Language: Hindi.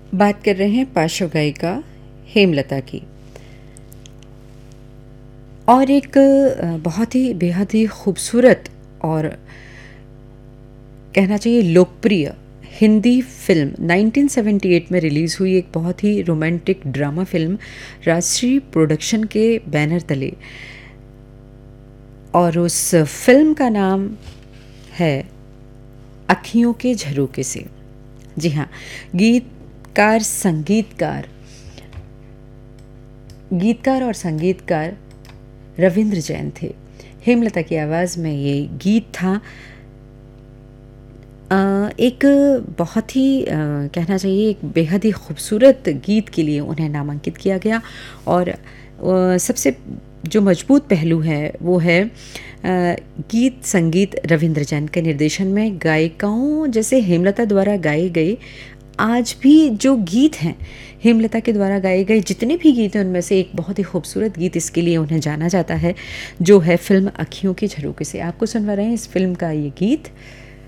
बात कर रहे हैं पार्श्व गायिका हेमलता की। और एक बहुत ही बेहद ही खूबसूरत और कहना चाहिए लोकप्रिय हिंदी फिल्म 1978 में रिलीज़ हुई एक बहुत ही romantic drama film Rajshree production के बैनर तले, और उस फिल्म का नाम है अखियों के झरोके से। जी हाँ, गीतकार और संगीतकार रविंद्र जैन थे। हेमलता की आवाज़ में ये गीत था। एक बहुत ही कहना चाहिए एक बेहद ही खूबसूरत गीत के लिए उन्हें नामांकित किया गया। और सबसे जो मजबूत पहलू है वो है गीत संगीत रविंद्र जैन के निर्देशन में गायिकाओं जैसे हेमलता द्वारा गाए गए। आज भी जो गीत हैं हेमलता के द्वारा गाए गए, जितने भी गीत हैं उनमें से एक बहुत ही खूबसूरत गीत इसके लिए उन्हें जाना जाता है, जो है फिल्म अखियों के झरोके से। आपको सुनवा रहे हैं इस फिल्म का ये गीत।